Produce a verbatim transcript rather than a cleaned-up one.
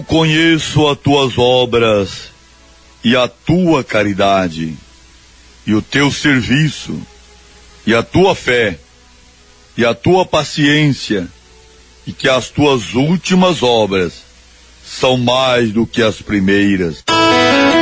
Conheço as tuas obras e a tua caridade, e o teu serviço, e a tua fé, e a tua paciência, e que as tuas últimas obras são mais do que as primeiras.